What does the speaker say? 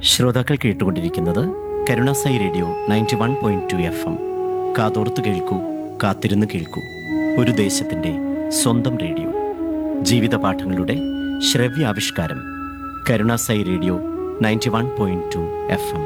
ശ്രോതാക്കൾ കേട്ടുകൊണ്ടിരിക്കുന്നത് Karunasai radio 91.2 FM. കാതോർത്ത് കേൾക്കൂ, കാത്തിരുന്ന് കേൾക്കൂ. ഒരു ദേശത്തിൻ്റെ സ്വന്തം റേഡിയോ. ജീവിത പാഠങ്ങളുടെ ശ്രവ്യാവിഷ്കാരം. Karunasai radio 91.2 FM.